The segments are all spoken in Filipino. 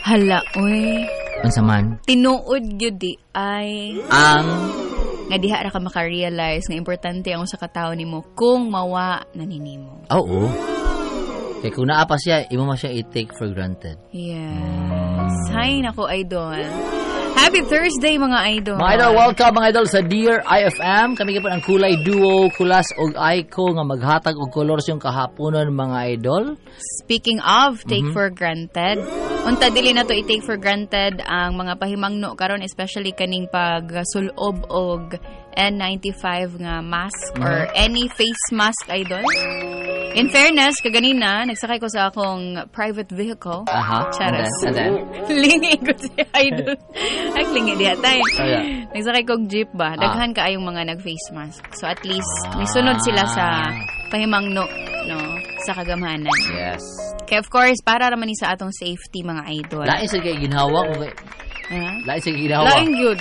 Hala, oy. Unsa man? Tinuod gyud di ay Ang nga diha ra ka maka-realize nga importante ang usa ka tawo nimo kung mawa na ninimo. oo. Kaya kung naa pa siya, imo man siya i-take for granted. Yes. Hi nako idol. Happy Thursday mga idol. Mga idol, welcome mga idol sa Dear IFM. Kami po ang kulay duo, Kulas og Aiko nga maghatag og kolor yung kahaponon mga idol. Speaking of take for granted, unta dili na to i-take for granted ang mga pahimangno karon, especially kaning pagsulob og N95 nga mask or any face mask idol. In fairness, kaganina, nagsakay ko sa akong private vehicle. Aha. Charas. And then? Lingi ko si idol. Naglingi diha tayo. Oh, yeah. Nagsakay kong jeep ba? Daghan kaayong mga nag-face mask. So at least, may sunod sila sa pahimangno, no? Sa kagamanan. Yes. Kaya of course, para naman ni sa atong safety mga idol. Lain sa kay ginhawa. Lain sa kay ginhawa. Lain yun.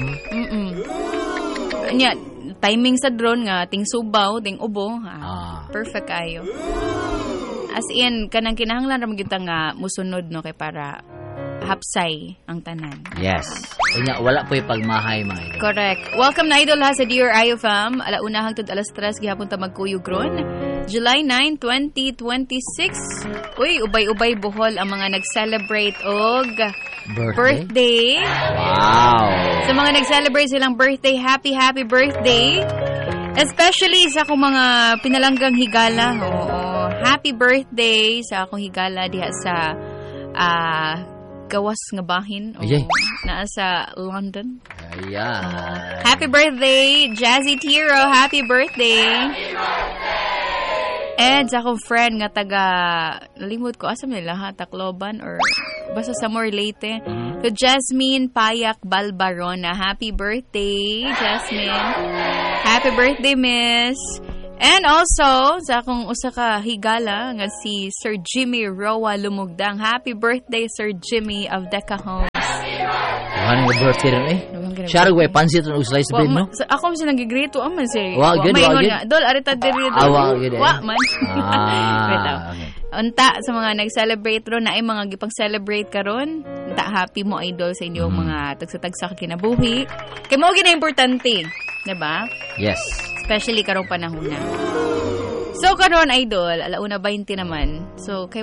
Anya, timing sa drone nga, ting subaw, ting ubo. Perfect kayo. As in, kanang kinahanglan ramang kita nga musunod, no? Kay para hapsay ang tanan. Yes. Kanya, wala po yung pagmahay mga idol. Correct. Welcome na idol ha sa Dear IFM. Alauna hangtod alas 3 gihapon ta magkuyog ron. July 9, 2026. Uy, ubay-ubay buhol ang mga nag-celebrate og birthday. Wow. Sa mga nag-celebrate silang birthday, happy birthday. Especially sa akong mga pinalanggang higala. Oo. Happy birthday sa akong higala diha sa gawas nga bahin. Naa sa London. Ayan. Happy birthday, Jazzy Tiro. Happy birthday. And sa akong friend nga taga, nalimot ko, asam nila ha, Tacloban or basta sa more late. So Jasmine Payak Balbarona. Happy birthday, Jasmine. Happy birthday, miss. And also, sa akong usa ka higala nga si Sir Jimmy Roa Lumugdang. Happy birthday, Sir Jimmy of Deca Homes. Ano nga birthday rin eh? Sharagway, pansit og slice bread, no? Ako man siya nag-greeto, aman siya. Wow, good, wow, good. Dol, arita diri. Wow, good. Wa man. Wait up. Okay. Unta, sa mga nag-celebrate ron, na ay mga gipang-celebrate karon. Unta, happy mo, idol, sa inyong mga tagsa-tagsa kinabuhi. Kaya mo gina importante. Diba? Yes. Especially karong panahon na. So, karon idol, alauna 20 naman. So, kay